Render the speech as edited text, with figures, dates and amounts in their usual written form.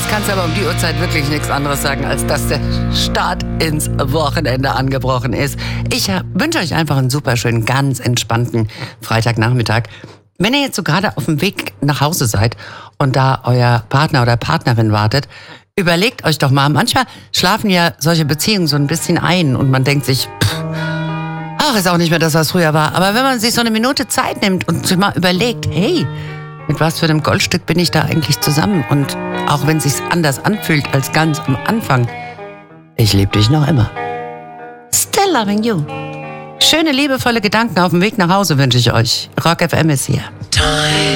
Jetzt kannst du aber um die Uhrzeit wirklich nichts anderes sagen, als dass der Start ins Wochenende angebrochen ist. Ich wünsche euch einfach einen super schönen, ganz entspannten Freitagnachmittag. Wenn ihr jetzt so gerade auf dem Weg nach Hause seid und da euer Partner oder Partnerin wartet, überlegt euch doch mal, manchmal schlafen ja solche Beziehungen so ein bisschen ein und man denkt sich, ist auch nicht mehr das, was früher war. Aber wenn man sich so eine Minute Zeit nimmt und sich mal überlegt, hey, mit was für einem Goldstück bin ich da eigentlich zusammen? Und auch wenn es sich anders anfühlt als ganz am Anfang, ich liebe dich noch immer. Still loving you. Schöne, liebevolle Gedanken auf dem Weg nach Hause wünsche ich euch. Rock FM ist hier.